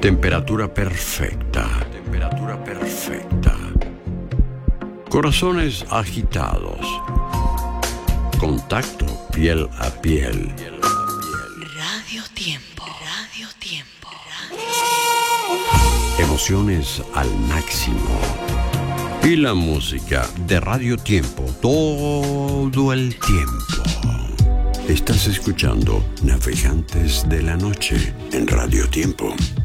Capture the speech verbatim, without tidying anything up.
Temperatura perfecta. Temperatura perfecta. Corazones agitados. Contacto piel a piel. Radio Tiempo. Radio Tiempo. Emociones al máximo. Y la música de Radio Tiempo todo el tiempo. Estás escuchando Navegantes de la Noche en Radio Tiempo.